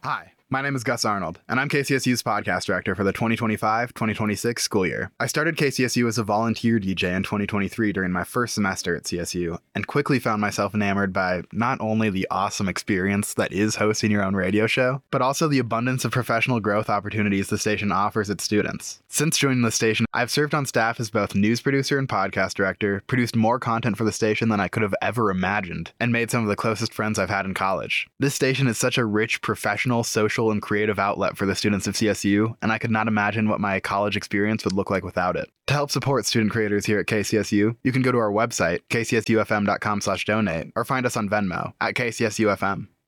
Hi, my name is Gus Arnold, and I'm KCSU's podcast director for the 2025-2026 school year. I started KCSU as a volunteer DJ in 2023 during my first semester at CSU, and quickly found myself enamored by not only the awesome experience that is hosting your own radio show, but also the abundance of professional growth opportunities the station offers its students. Since joining the station, I've served on staff as both news producer and podcast director, produced more content for the station than I could have ever imagined, and made some of the closest friends I've had in college. This station is such a rich professional, social, and creative outlet for the students of CSU, and I could not imagine what my college experience would look like without it. To help support student creators here at KCSU, you can go to our website, kcsufm.com/donate, or find us on Venmo at KCSUFM.